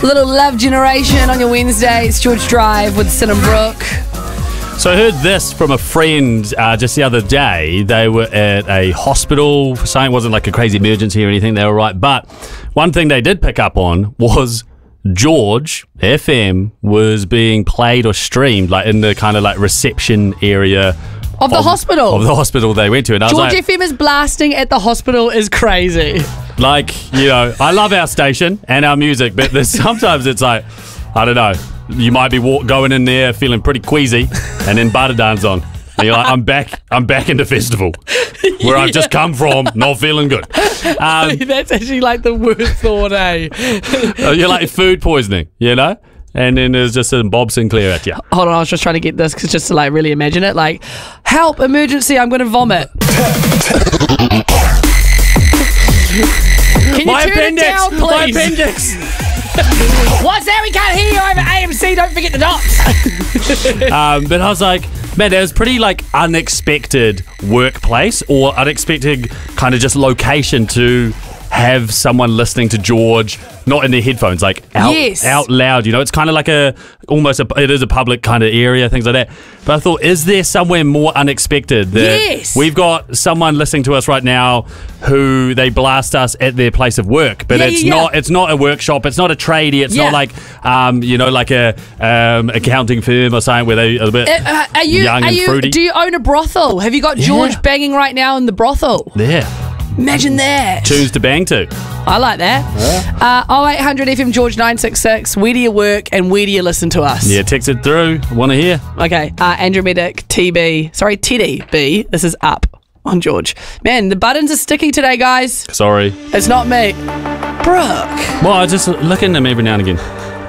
Little Love Generation on your Wednesday. It's George Drive with Sin and Brooke. So I heard this from a friend just the other day. They were at a hospital. Saying it wasn't like a crazy emergency or anything. They were right. But one thing they did pick up on was George FM was being played or streamed like in the kind of like reception area Of the hospital. Of the hospital they went to. And I was George like, FM is blasting at the hospital is crazy. like, you know, I love our station and our music, but there's sometimes it's like, I don't know, you might be going in there feeling pretty queasy and then Butterdance on. And you're like, I'm back in the festival where I've just come from, not feeling good. That's actually like the worst thought, eh? You're like food poisoning, you know? And then there's just some Bob Sinclair at you. Hold on, I was just trying to get this just to like really imagine it. Like, help, emergency, I'm going to vomit. Can you My turn appendix! it down, please? My appendix! What's that? We can't hear you over AMC. Don't forget the dots. But I was like, man, that was pretty like unexpected workplace or unexpected kind of just location to have someone listening to George, not in their headphones, like out loud. You know, it's kind of like it is a public kind of area, things like that. But I thought, is there somewhere more unexpected that we've got someone listening to us right now who they blast us at their place of work, but it's not a workshop, it's not a tradie, it's not like you know, like a accounting firm or something where they are a bit young and fruity. Do you own a brothel? Have you got George banging right now in the brothel? Yeah. Imagine that. Tunes to bang to. I like that. 0800 FM George 966. Where do you work and where do you listen to us? Yeah, text it through. Want to hear? Okay. Andromedic Teddy B. This is up on George. Man, the buttons are sticky today, guys. Sorry. It's not me. Brooke. Well, I just look in them every now and again.